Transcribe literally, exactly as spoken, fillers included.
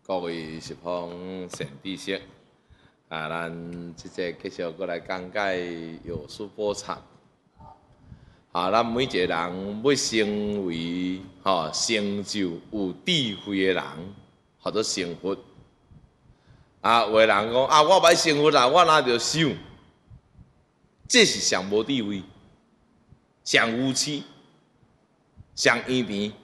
各位十方善知识，啊，咱即个继续过来讲解有书波禅。啊，咱每一个人要成为吼、成就有智慧的人，或者成佛。啊，有的人讲啊，我歹成佛啊，我哪着想？这是上无智慧、上无知、上圆平。